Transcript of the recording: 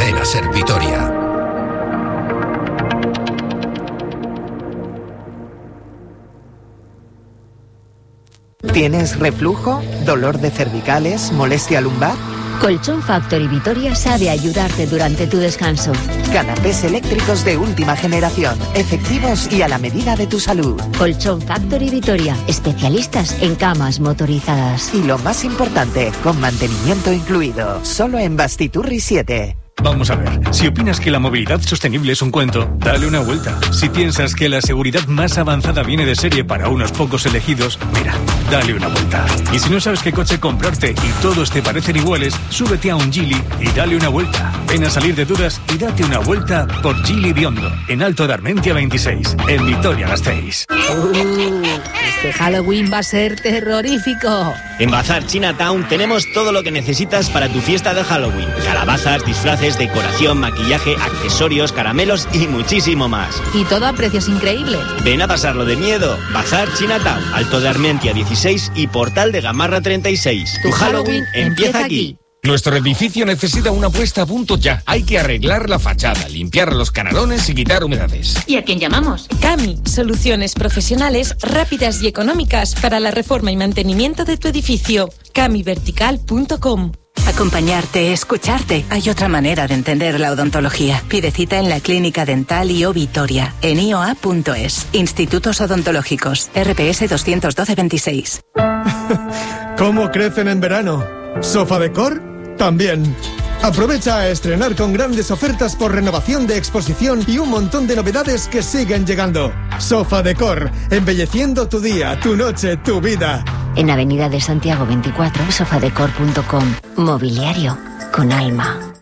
Cadena Ser Vitoria. ¿Tienes reflujo? ¿Dolor de cervicales? ¿Molestia lumbar? Colchón Factory Vitoria sabe ayudarte durante tu descanso. Canapés eléctricos de última generación, efectivos y a la medida de tu salud. Colchón Factory Vitoria, especialistas en camas motorizadas. Y lo más importante, con mantenimiento incluido, solo en Bastiturri 7. Vamos a ver, si opinas que la movilidad sostenible es un cuento, dale una vuelta. Si piensas que la seguridad más avanzada viene de serie para unos pocos elegidos, mira, dale una vuelta. Y si no sabes qué coche comprarte y todos te parecen iguales, súbete a un Geely y dale una vuelta. Ven a salir de dudas y date una vuelta por Geely Biondo, en Alto de Armentia 26, en Vitoria-Gasteiz. Este Halloween va a ser terrorífico. En Bazar Chinatown tenemos todo lo que necesitas para tu fiesta de Halloween. Calabazas, disfraces, decoración, maquillaje, accesorios, caramelos y muchísimo más. Y todo a precios increíbles. Ven a pasarlo de miedo. Bazar Chinatown, Alto de Armentia 16 y Portal de Gamarra 36. Tu Halloween empieza aquí. Nuestro edificio necesita una puesta a punto ya. Hay que arreglar la fachada, limpiar los canalones y quitar humedades. ¿Y a quién llamamos? CAMI, soluciones profesionales rápidas y económicas para la reforma y mantenimiento de tu edificio. camivertical.com. Acompañarte, escucharte. Hay otra manera de entender la odontología. Pide cita en la Clínica Dental IO Vitoria, en ioa.es. Institutos Odontológicos, RPS 21226. ¿Cómo crecen en verano? ¿Sofá Decor? También. Aprovecha a estrenar con grandes ofertas por renovación de exposición y un montón de novedades que siguen llegando. Sofá Decor, embelleciendo tu día, tu noche, tu vida. En Avenida de Santiago 24, sofadecor.com. Mobiliario con alma.